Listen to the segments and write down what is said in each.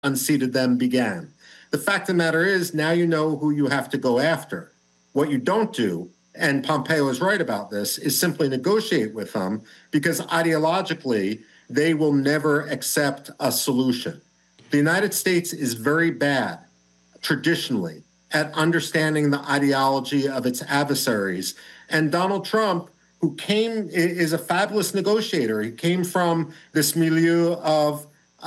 unseated them began. The fact of the matter is, now you know who you have to go after. What you don't do, and Pompeo is right about this, is simply negotiate with them, because ideologically, they will never accept a solution. The United States is very bad, traditionally, at understanding the ideology of its adversaries. And Donald Trump, who is a fabulous negotiator. He came from this milieu of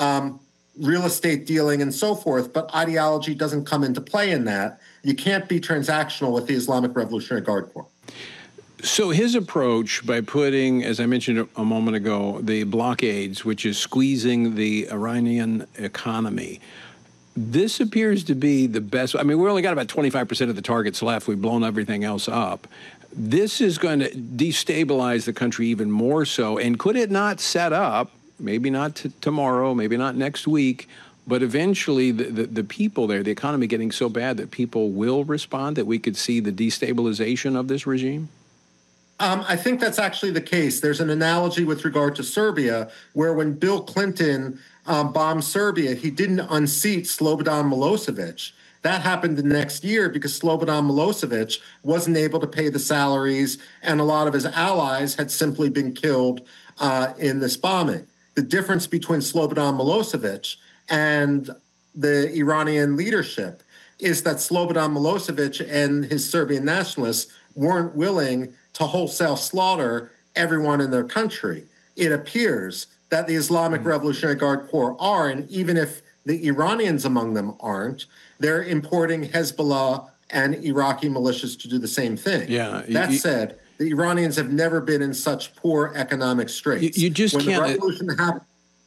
real estate dealing and so forth, but ideology doesn't come into play in that. You can't be transactional with the Islamic Revolutionary Guard Corps. So his approach, by putting, as I mentioned a moment ago, the blockades, which is squeezing the Iranian economy, this appears to be the best. I mean, we only got about 25% of the targets left. We've blown everything else up. This is going to destabilize the country even more so. And could it not set up, maybe not tomorrow, maybe not next week, but eventually the people there, the economy getting so bad that people will respond, that we could see the destabilization of this regime? I think that's actually the case. There's an analogy with regard to Serbia, where when Bill Clinton bombed Serbia, he didn't unseat Slobodan Milosevic. That happened the next year because Slobodan Milosevic wasn't able to pay the salaries, and a lot of his allies had simply been killed in this bombing. The difference between Slobodan Milosevic and the Iranian leadership is that Slobodan Milosevic and his Serbian nationalists weren't willing to wholesale slaughter everyone in their country. It appears that the Islamic Revolutionary Guard Corps are, and even if the Iranians among them aren't, they're importing Hezbollah and Iraqi militias to do the same thing. Yeah. That said, the Iranians have never been in such poor economic straits. You just when can't. The revolution happened,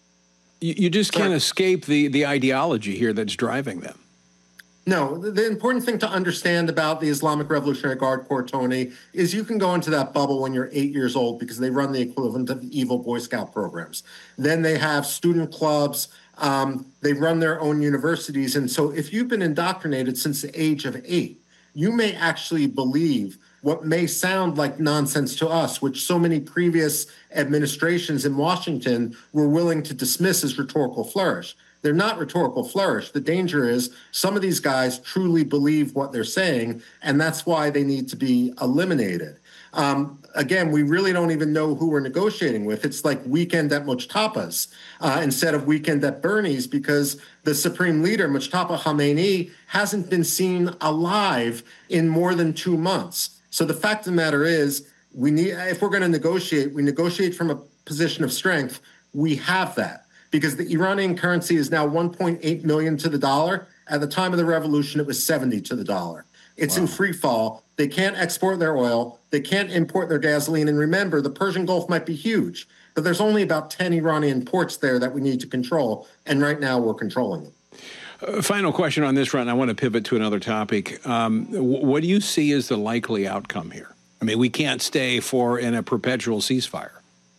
you just can't escape the ideology here that's driving them. No, the important thing to understand about the Islamic Revolutionary Guard Corps, Tony, is you can go into that bubble when you're 8 years old because they run the equivalent of evil Boy Scout programs. Then they have student clubs. They run their own universities. And so if you've been indoctrinated since the age of 8, you may actually believe what may sound like nonsense to us, which so many previous administrations in Washington were willing to dismiss as rhetorical flourish. They're not rhetorical flourish. The danger is some of these guys truly believe what they're saying, and that's why they need to be eliminated. Again, we really don't even know who we're negotiating with. It's like weekend at Mujtaba's instead of weekend at Bernie's, because the supreme leader, Mujtaba Khamenei, hasn't been seen alive in more than 2 months. So the fact of the matter is, if we're going to negotiate, we negotiate from a position of strength. We have that, because the Iranian currency is now 1.8 million to the dollar. At the time of the revolution, it was 70 to the dollar. It's in free fall. They can't export their oil. They can't import their gasoline. And remember, the Persian Gulf might be huge, but there's only about 10 Iranian ports there that we need to control. And right now we're controlling them. Final question on this front. I want to pivot to another topic. What do you see as the likely outcome here? I mean, we can't stay in a perpetual ceasefire.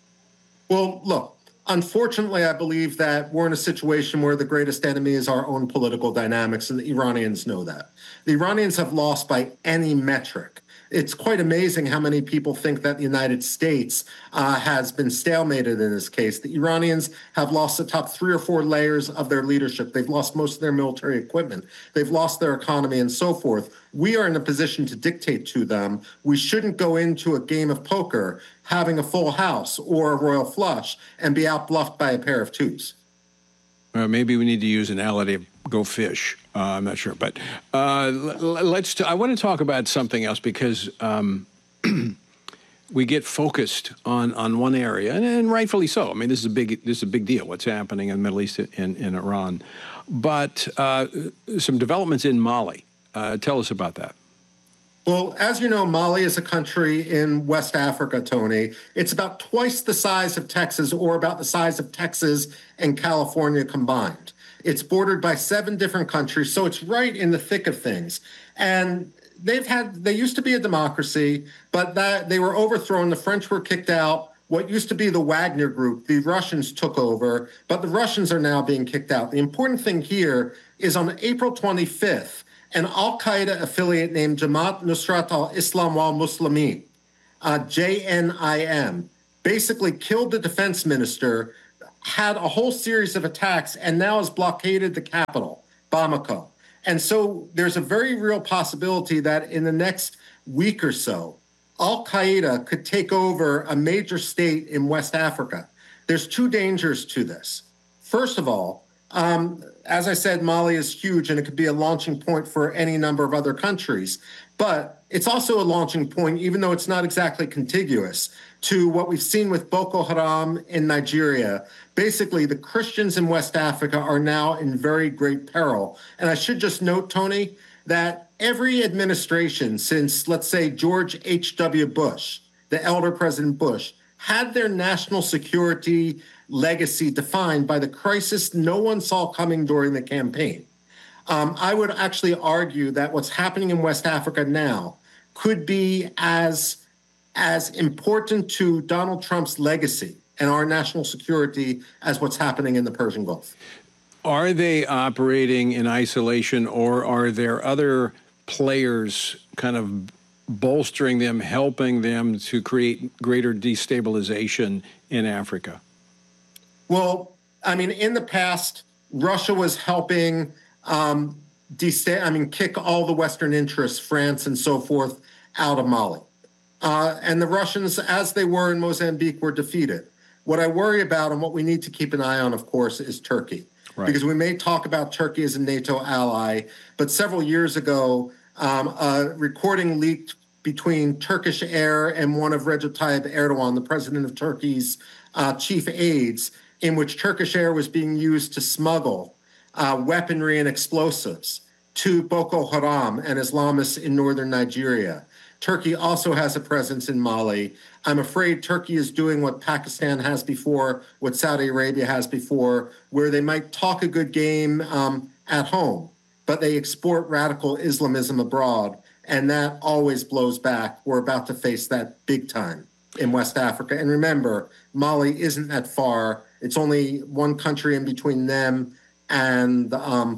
Well, look. Unfortunately, I believe that we're in a situation where the greatest enemy is our own political dynamics, and the Iranians know that. The Iranians have lost by any metric. It's quite amazing how many people think that the United States has been stalemated in this case. The Iranians have lost the top 3 or 4 layers of their leadership. They've lost most of their military equipment. They've lost their economy and so forth. We are in a position to dictate to them. We shouldn't go into a game of poker having a full house or a royal flush and be outbluffed by a pair of 2s. Maybe we need to use an analogy of go fish. I'm not sure, but I want to talk about something else, because we get focused on one area, and rightfully so. I mean, this is a big deal. What's happening in the Middle East and in Iran, but some developments in Mali. Tell us about that. Well, as you know, Mali is a country in West Africa, Tony. It's about twice the size of Texas, or about the size of Texas and California combined. It's bordered by 7 different countries, so it's right in the thick of things. And they used to be a democracy, but they were overthrown. The French were kicked out. What used to be the Wagner Group, the Russians took over, but the Russians are now being kicked out. The important thing here is on April 25th, an al-Qaeda affiliate named Jamaat Nusrat al-Islam wal Muslimin, JNIM, basically killed the defense minister had a whole series of attacks and now has blockaded the capital, Bamako. And so there's a very real possibility that in the next week or so, Al-Qaeda could take over a major state in West Africa. There's two dangers to this. First of all, as I said, Mali is huge and it could be a launching point for any number of other countries. But it's also a launching point, even though it's not exactly contiguous, to what we've seen with Boko Haram in Nigeria. Basically, the Christians in West Africa are now in very great peril. And I should just note, Tony, that every administration since, let's say, George H.W. Bush, the elder President Bush, had their national security legacy defined by the crisis no one saw coming during the campaign. I would actually argue that what's happening in West Africa now could be as important to Donald Trump's legacy and our national security as what's happening in the Persian Gulf. Are they operating in isolation, or are there other players kind of bolstering them, helping them to create greater destabilization in Africa? Well, I mean, in the past, Russia was helping kick all the Western interests, France and so forth, out of Mali. And the Russians, as they were in Mozambique, were defeated. What I worry about and what we need to keep an eye on, of course, is Turkey. Right. Because we may talk about Turkey as a NATO ally, but several years ago, a recording leaked between Turkish Air and one of Recep Tayyip Erdogan, the president of Turkey's chief aides, in which Turkish Air was being used to smuggle weaponry and explosives to Boko Haram and Islamists in northern Nigeria. Turkey also has a presence in Mali. I'm afraid Turkey is doing what Pakistan has before, what Saudi Arabia has before, where they might talk a good game at home, but they export radical Islamism abroad, and that always blows back. We're about to face that big time in West Africa. And remember, Mali isn't that far. It's only one country in between them and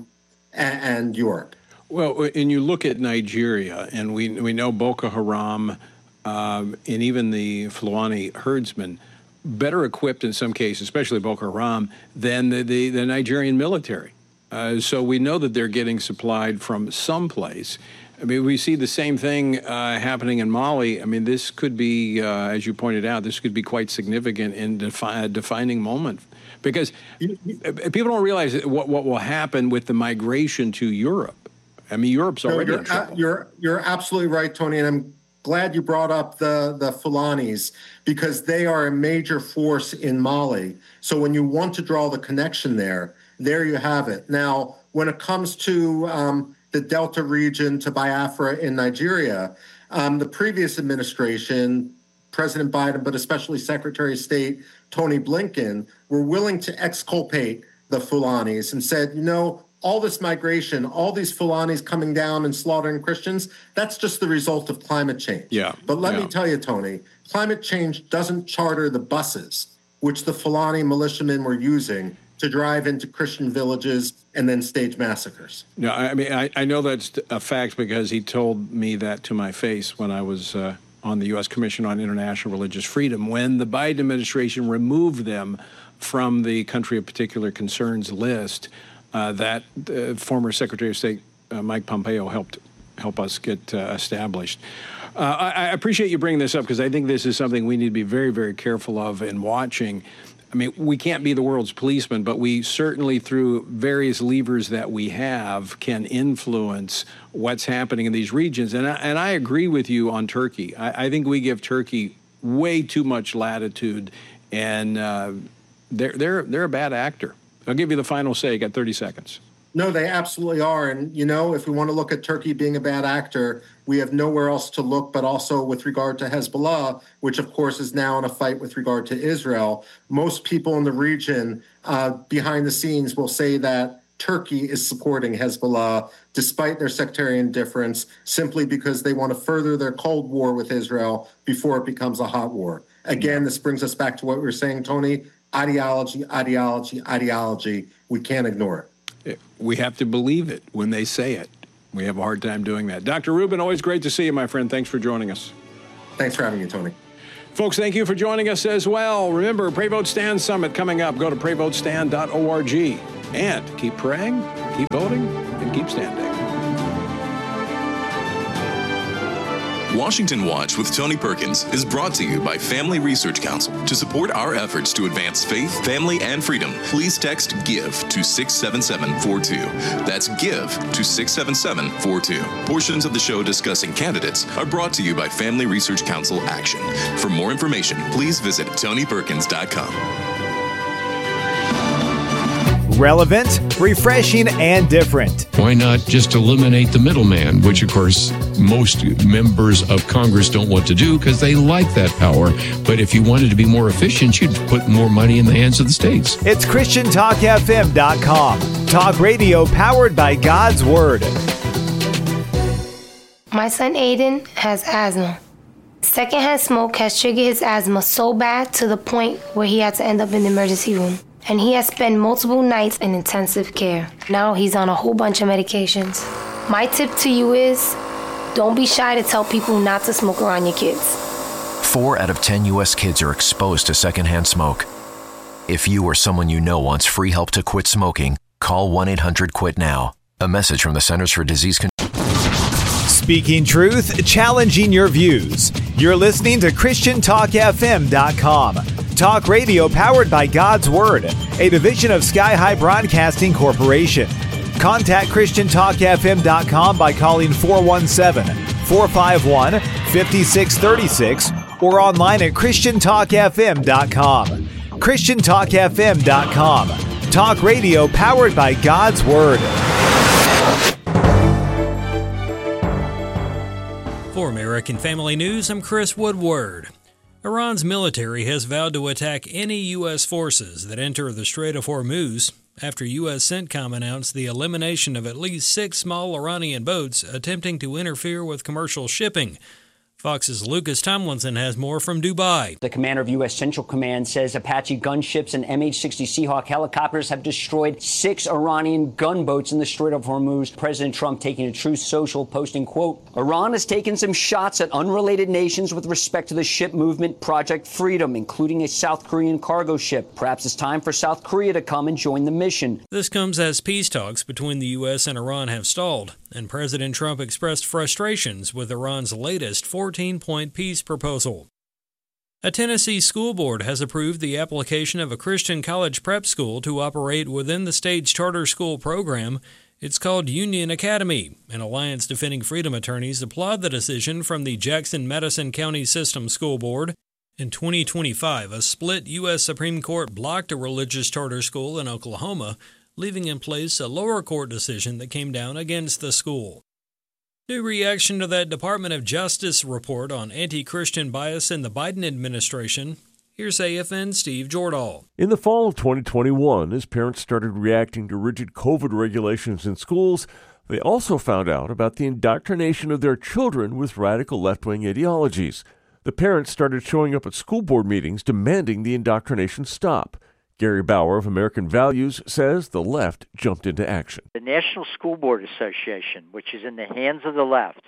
Europe. Well, and you look at Nigeria, and we know Boko Haram and even the Fulani herdsmen better equipped in some cases, especially Boko Haram, than the Nigerian military. So we know that they're getting supplied from someplace. I mean, we see the same thing happening in Mali. I mean, this could be, as you pointed out, this could be quite significant in a defining moment. Because people don't realize what will happen with the migration to Europe. I mean, Europe's already in trouble. You're absolutely right, Tony, and I'm glad you brought up the Fulanis, because they are a major force in Mali. So when you want to draw the connection there you have it. Now, when it comes to the Delta region, to Biafra in Nigeria, the previous administration, President Biden, but especially Secretary of State Tony Blinken, were willing to exculpate the Fulanis and said, all this migration, all these Fulanis coming down and slaughtering Christians, that's just the result of climate change. Yeah. But let me tell you, Tony, climate change doesn't charter the buses, which the Fulani militiamen were using to drive into Christian villages and then stage massacres. No, I mean, I know that's a fact because he told me that to my face when I was on the U.S. Commission on International Religious Freedom, when the Biden administration removed them from the country of particular concerns list. That former Secretary of State Mike Pompeo help us get established. I appreciate you bringing this up because I think this is something we need to be very, very careful of in watching. I mean, we can't be the world's policeman, but we certainly, through various levers that we have, can influence what's happening in these regions. And I agree with you on Turkey. I think we give Turkey way too much latitude, and they're a bad actor. I'll give you the final say. You got 30 seconds. No, they absolutely are. And, if we want to look at Turkey being a bad actor, we have nowhere else to look, but also with regard to Hezbollah, which, of course, is now in a fight with regard to Israel. Most people in the region behind the scenes will say that Turkey is supporting Hezbollah, despite their sectarian difference, simply because they want to further their Cold War with Israel before it becomes a hot war. Again, this brings us back to what we were saying, Tony. Ideology, ideology, ideology. We can't ignore it. We have to believe it when they say it. We have a hard time doing that. Dr. Rubin, always great to see you, my friend. Thanks for joining us. Thanks for having me, Tony. Folks, thank you for joining us as well. Remember, Pray Vote Stand Summit coming up. Go to PrayVoteStand.org. And keep praying, keep voting, and keep standing. Washington Watch with Tony Perkins is brought to you by Family Research Council. To support our efforts to advance faith, family, and freedom, please text GIVE to 67742. That's GIVE to 67742. Portions of the show discussing candidates are brought to you by Family Research Council Action. For more information, please visit TonyPerkins.com. Relevant, refreshing, and different. Why not just eliminate the middleman, which, of course, most members of Congress don't want to do because they like that power. But if you wanted to be more efficient, you'd put more money in the hands of the states. It's ChristianTalkFM.com. Talk radio powered by God's Word. My son Aiden has asthma. Secondhand smoke has triggered his asthma so bad to the point where he had to end up in the emergency room. And he has spent multiple nights in intensive care. Now he's on a whole bunch of medications. My tip to you is, don't be shy to tell people not to smoke around your kids. 4 out of 10 U.S. kids are exposed to secondhand smoke. If you or someone you know wants free help to quit smoking, call 1-800-QUIT-NOW. A message from the Centers for Disease Control. Speaking truth, challenging your views. You're listening to ChristianTalkFM.com. Talk radio powered by God's Word, a division of Sky High Broadcasting Corporation. Contact ChristianTalkFM.com by calling 417-451-5636 or online at ChristianTalkFM.com. ChristianTalkFM.com. Talk radio powered by God's Word. For American Family News, I'm Chris Woodward. Iran's military has vowed to attack any U.S. forces that enter the Strait of Hormuz after U.S. CENTCOM announced the elimination of at least 6 small Iranian boats attempting to interfere with commercial shipping. Fox's Lucas Tomlinson has more from Dubai. The commander of U.S. Central Command says Apache gunships and MH-60 Seahawk helicopters have destroyed 6 Iranian gunboats in the Strait of Hormuz. President Trump taking to Truth Social, posting, quote, Iran has taken some shots at unrelated nations with respect to the ship movement Project Freedom, including a South Korean cargo ship. Perhaps it's time for South Korea to come and join the mission. This comes as peace talks between the U.S. and Iran have stalled, and President Trump expressed frustrations with Iran's latest 14-point peace proposal. A Tennessee school board has approved the application of a Christian college prep school to operate within the state's charter school program. It's called Union Academy, and Alliance Defending Freedom attorneys applaud the decision from the Jackson-Madison County System School Board. In 2025, a split U.S. Supreme Court blocked a religious charter school in Oklahoma, leaving in place a lower court decision that came down against the school. New reaction to that Department of Justice report on anti-Christian bias in the Biden administration. Here's AFN's Steve Jordahl. In the fall of 2021, as parents started reacting to rigid COVID regulations in schools, they also found out about the indoctrination of their children with radical left-wing ideologies. The parents started showing up at school board meetings demanding the indoctrination stop. Gary Bauer of American Values says the left jumped into action. The National School Board Association, which is in the hands of the left,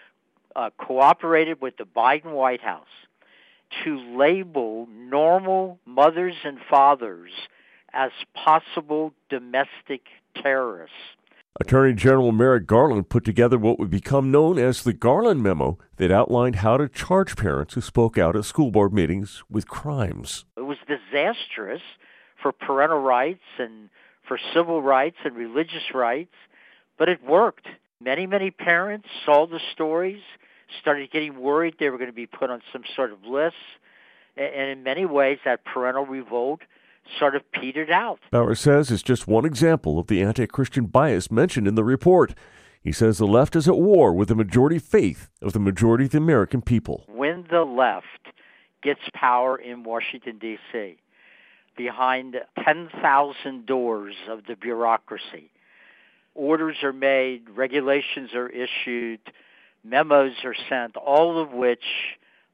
cooperated with the Biden White House to label normal mothers and fathers as possible domestic terrorists. Attorney General Merrick Garland put together what would become known as the Garland Memo that outlined how to charge parents who spoke out at school board meetings with crimes. It was disastrous for parental rights and for civil rights and religious rights, but it worked. Many parents saw the stories, started getting worried they were going to be put on some sort of list, and in many ways that parental revolt sort of petered out. Bauer says it's just one example of the anti-Christian bias mentioned in the report. He says the left is at war with the majority faith of the majority of the American people. When the left gets power in Washington, D.C., behind 10,000 doors of the bureaucracy, orders are made, regulations are issued, memos are sent, all of which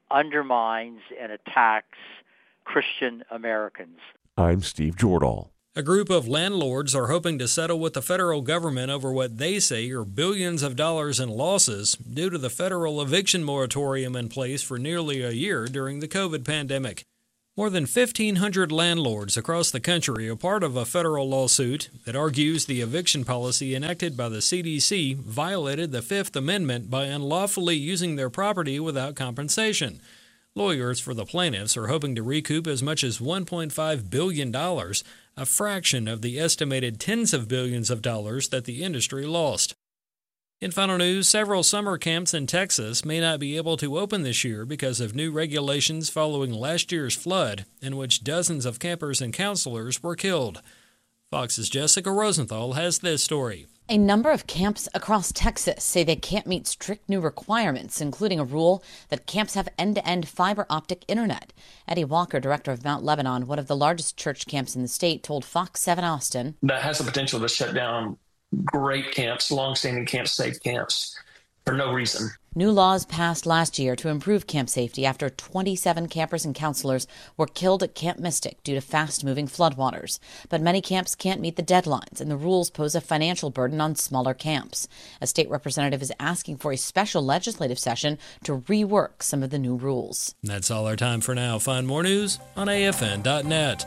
undermines and attacks Christian Americans. I'm Steve Jordahl. A group of landlords are hoping to settle with the federal government over what they say are billions of dollars in losses due to the federal eviction moratorium in place for nearly a year during the COVID pandemic. More than 1,500 landlords across the country are part of a federal lawsuit that argues the eviction policy enacted by the CDC violated the Fifth Amendment by unlawfully using their property without compensation. Lawyers for the plaintiffs are hoping to recoup as much as $1.5 billion, a fraction of the estimated tens of billions of dollars that the industry lost. In final news, several summer camps in Texas may not be able to open this year because of new regulations following last year's flood, in which dozens of campers and counselors were killed. Fox's Jessica Rosenthal has this story. A number of camps across Texas say they can't meet strict new requirements, including a rule that camps have end-to-end fiber optic internet. Eddie Walker, director of Mount Lebanon, one of the largest church camps in the state, told Fox 7 Austin. That has the potential to shut down great camps, long-standing camps, safe camps, for no reason. New laws passed last year to improve camp safety after 27 campers and counselors were killed at Camp Mystic due to fast-moving floodwaters. But many camps can't meet the deadlines, and the rules pose a financial burden on smaller camps. A state representative is asking for a special legislative session to rework some of the new rules. That's all our time for now. Find more news on afn.net.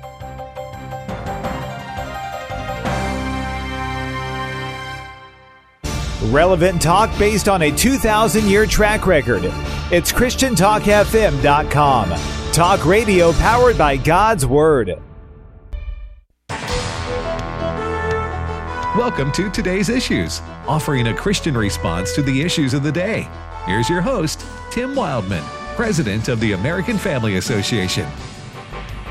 Relevant talk based on a 2,000-year track record. It's ChristianTalkFM.com. Talk radio powered by God's Word. Welcome to Today's Issues, offering a Christian response to the issues of the day. Here's your host, Tim Wildman, President of the American Family Association.